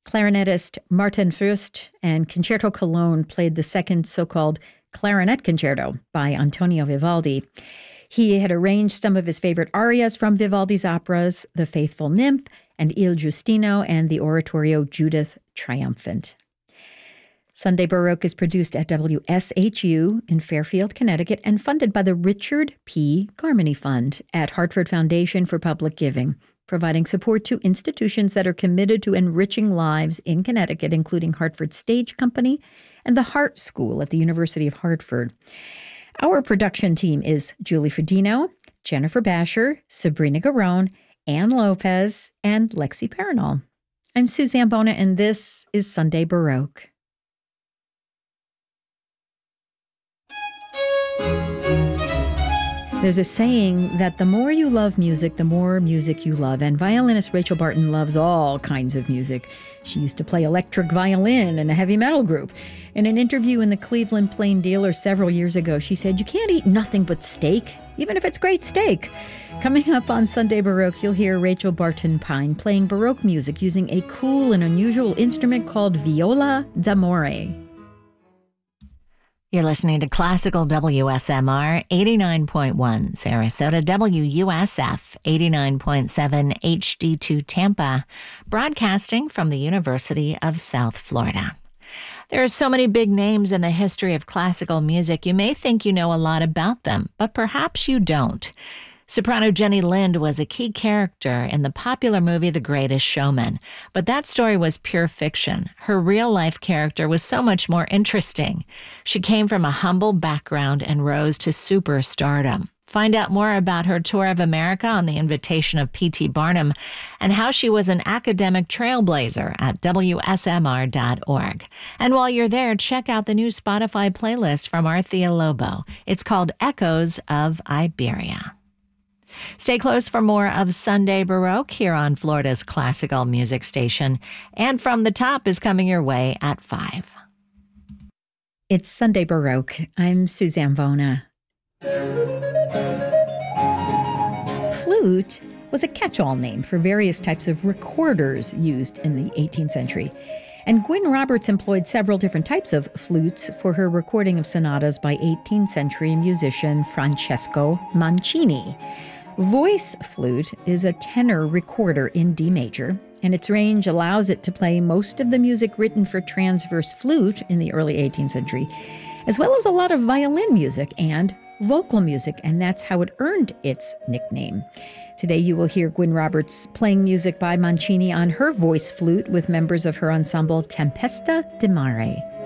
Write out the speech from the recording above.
Clarinetist Martin Fürst and Concerto Cologne played the second so-called clarinet concerto by Antonio Vivaldi. He had arranged some of his favorite arias from Vivaldi's operas, The Faithful Nymph and Il Giustino, and the oratorio Judith Triumphant. Sunday Baroque is produced at WSHU in Fairfield, Connecticut, and funded by the Richard P. Garmany Fund at Hartford Foundation for Public Giving, providing support to institutions that are committed to enriching lives in Connecticut, including Hartford Stage Company and the Hart School at the University of Hartford. Our production team is Julie Fredino, Jennifer Basher, Sabrina Garone, Ann Lopez, and Lexi Paranol. I'm Suzanne Bona, and this is Sunday Baroque. There's a saying that the more you love music, the more music you love. And violinist Rachel Barton loves all kinds of music. She used to play electric violin in a heavy metal group. In an interview in the Cleveland Plain Dealer several years ago, she said, "You can't eat nothing but steak, even if it's great steak." Coming up on Sunday Baroque, you'll hear Rachel Barton Pine playing Baroque music using a cool and unusual instrument called viola d'amore. You're listening to Classical WSMR 89.1, Sarasota WUSF 89.7 HD2 Tampa, broadcasting from the University of South Florida. There are so many big names in the history of classical music, you may think you know a lot about them, but perhaps you don't. Soprano Jenny Lind was a key character in the popular movie The Greatest Showman, but that story was pure fiction. Her real-life character was so much more interesting. She came from a humble background and rose to superstardom. Find out more about her tour of America on the invitation of P.T. Barnum and how she was an academic trailblazer at WSMR.org. And while you're there, check out the new Spotify playlist from Arthea Lobo. It's called Echoes of Iberia. Stay close for more of Sunday Baroque here on Florida's classical music station. And From the Top is coming your way at 5. It's Sunday Baroque. I'm Suzanne Bona. Flute was a catch-all name for various types of recorders used in the 18th century. And Gwyn Roberts employed several different types of flutes for her recording of sonatas by 18th century musician Francesco Mancini. Voice flute is a tenor recorder in D major, and its range allows it to play most of the music written for transverse flute in the early 18th century, as well as a lot of violin music and vocal music, and that's how it earned its nickname. Today you will hear Gwyn Roberts playing music by Mancini on her voice flute with members of her ensemble Tempesta di Mare.